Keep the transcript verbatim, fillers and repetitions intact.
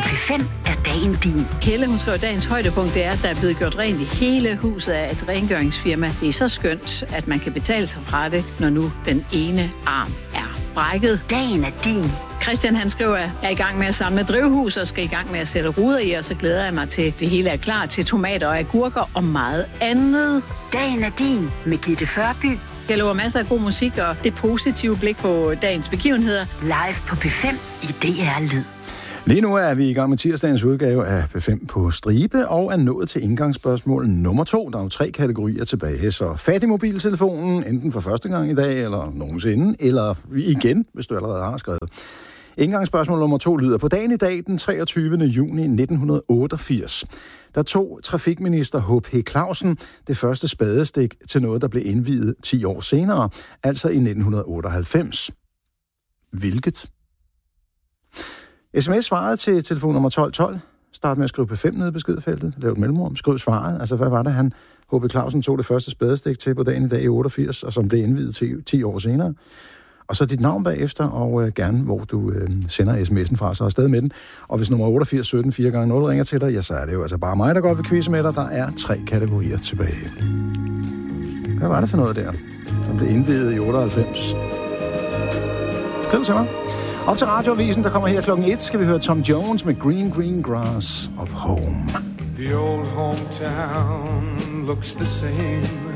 P fem er dagen din. Helle, hun skriver, dagens højdepunkt det er, at der er blevet gjort rent i hele huset af et rengøringsfirma. Det er så skønt, at man kan betale sig fra det, når nu den ene arm er brækket. Dagen er din. Christian, han skriver, at jeg er i gang med at samle drivhus og skal i gang med at sætte ruder i, og så glæder jeg mig til, det hele er klar til tomater og agurker og meget andet. Dagen er din med Gitte Førby. Jeg lover masser af god musik og det positive blik på dagens begivenheder. Live på P fem i D R Lyd. Lige nu er vi i gang med tirsdagens udgave af P fem på stribe, og er nået til indgangsspørgsmål nummer to. Der er jo tre kategorier tilbage, så fat i mobiltelefonen, enten for første gang i dag, eller nogensinde, eller igen, hvis du allerede har skrevet. Indgangsspørgsmål nummer to lyder: på dagen i dag, den treogtyvende juni nitten otteogfirs, der tog trafikminister H P Clausen det første spadestik til noget, der blev indviet ti år senere, altså i nitten otteoghalvfems. Hvilket? sms svarede til telefon nummer tolv tolv. Start med at skrive P fem nede i beskedfeltet. Lav et mellemrum. Skriv svaret. Altså, hvad var det, han H P Clausen tog det første spadestik til på dagen i dag i otteogfirs, og som blev indviet til ti år senere. Og så dit navn bagefter, og øh, gerne, hvor du øh, sender sms'en fra, så er stadig med den. Og hvis nummer otteogfirs sytten fire gange nul ringer til dig, ja, så er det jo altså bare mig, der går ved quizze med dig. Der er tre kategorier tilbage. Hvad var det for noget der? Der blev indviet i otteoghalvfems. Skriv til mig. Op til radioavisen, der kommer her klokken et, skal vi høre Tom Jones med Green Green Grass of Home. The old hometown looks the same